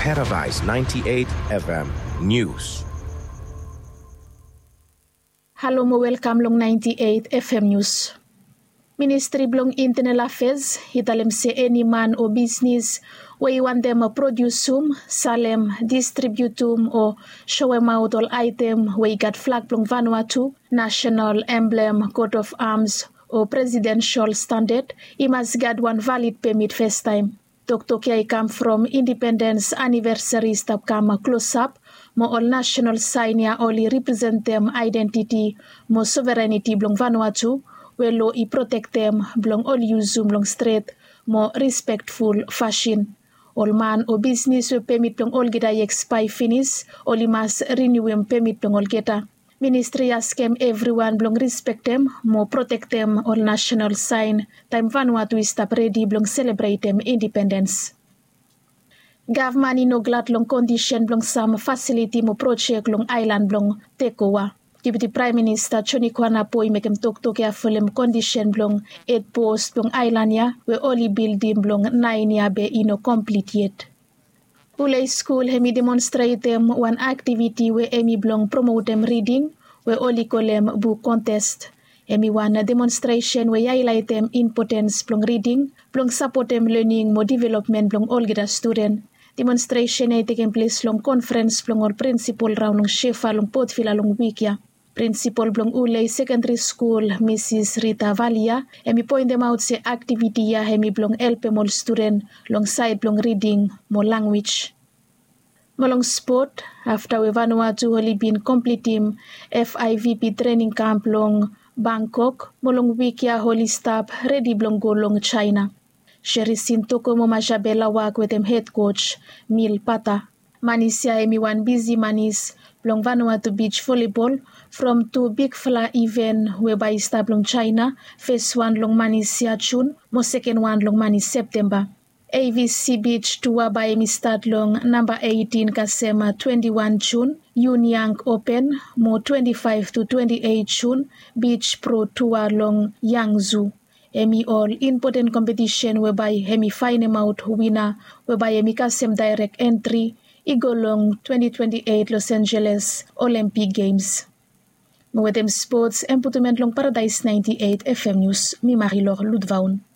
Paradise 98 FM News. Hello mo welcome long 98 FM News. Ministry blong Internal Affairs hitalem se any man o business we want them produce salem distributum o show out all item we got flag blong Vanuatu national emblem coat of arms o presidential standard he must get one valid permit first time. Dr. Kiai come from Independence Anniversary stop come close up mo all national sign ya only represent them identity mo sovereignty blong Vanuatu we lo I protect them blong all use blong straight mo respectful fashion. All man o business we permit blong all geta expire finish all mas renew em permit blong all geta. Ministry askem everyone blong respect them mo protect them all national sign time Vanuatu is stop ready blong celebrate them independence. Government no glad long condition blong some facility mo project long island blong Tekowa. Deputy Prime Minister Choni Kwana Poi mekem tok ya fulem condition blong 8 post blong island ya we only building blong 9 ya be ino complete yet. Ulay school hemi demonstrate them one activity we emi blong promote them reading we only kolem book contest. Emi one demonstration we highlight them importance blong reading blong support them learning mo development blong all gida student. Demonstration ay taking place long conference blong all principal round long shefa long Port Vila long week ya. Principal blong Ulay Secondary School Mrs. Rita Valia emi point them out se activity ya hemi blong help all student long side blong reading mo language. Molong sport after we Vanuatu only been completing FIVP training camp long Bangkok molong week ya holy staff ready blong go long China. Sherisin toko mo majabela wak with them head coach Mil Pata. Manisia emi one busy manis blong Vanuatu beach volleyball from 2 big fla event whereby start long China. First one long Manisia June, mo second one long Manis September. AVC Beach tour by emi start long number 18 Kasema 21 June. Yunyang Open mo 25 to 28 June. Beach Pro tour long Yangzhou. Emi all important competition whereby hemi find him out winner whereby emi kasem direct entry igolong 2028 Los Angeles Olympic Games. Mo with them sports emputement long Paradise 98 FM News mi Marilor Ludvaun.